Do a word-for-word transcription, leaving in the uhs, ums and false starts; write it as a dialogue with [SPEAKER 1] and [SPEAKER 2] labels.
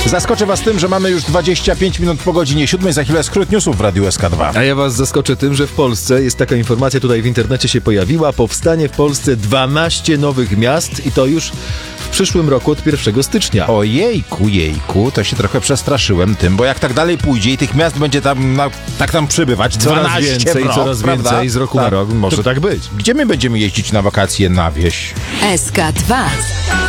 [SPEAKER 1] Zaskoczę was tym, że mamy już dwadzieścia pięć minut po godzinie siódmej. Za chwilę skrót newsów w Radiu S K dwa.
[SPEAKER 2] A ja was zaskoczę tym, że w Polsce jest taka informacja, tutaj w internecie się pojawiła, powstanie w Polsce dwanaście nowych miast i to już w przyszłym roku od pierwszego stycznia.
[SPEAKER 1] Ojejku, jejku, to się trochę przestraszyłem tym, bo jak tak dalej pójdzie i tych miast będzie tam, na, tak tam przybywać,
[SPEAKER 2] Coraz
[SPEAKER 1] dwanaście
[SPEAKER 2] więcej,
[SPEAKER 1] w rok,
[SPEAKER 2] coraz
[SPEAKER 1] prawda?
[SPEAKER 2] więcej, z roku
[SPEAKER 1] tak.
[SPEAKER 2] na rok może
[SPEAKER 1] to
[SPEAKER 2] tak być.
[SPEAKER 1] Gdzie my będziemy jeździć na wakacje na wieś?
[SPEAKER 3] S K dwa.